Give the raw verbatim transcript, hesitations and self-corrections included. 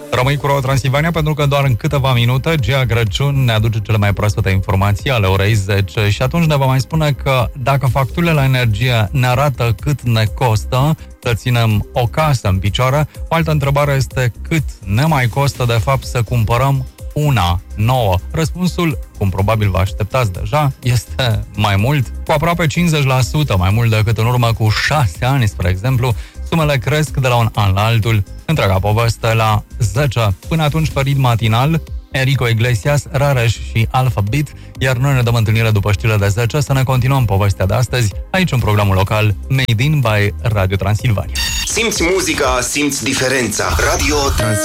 Rămâi cu Radio Transilvania pentru că doar în câteva minute Gia Crăciun ne aduce cele mai proaspete informații ale orei zece și atunci ne va mai spune că dacă facturile la energie ne arată cât ne costă să ținem o casă în picioare, o altă întrebare este cât ne mai costă de fapt să cumpărăm una nouă. Răspunsul, cum probabil vă așteptați deja, este mai mult, cu aproape cincizeci la sută mai mult decât în urmă cu șase ani, spre exemplu. Sumele cresc de la un an la altul. Întreaga poveste la zece. Până atunci, pe ritm matinal, Enrico Iglesias, Rareș și Alpha Beat, iar noi ne dăm întâlnire după știrile de zece să ne continuăm povestea de astăzi, aici în programul local Made in by Radio Transilvania. Simți muzica, simți diferența. Radio Transilvania.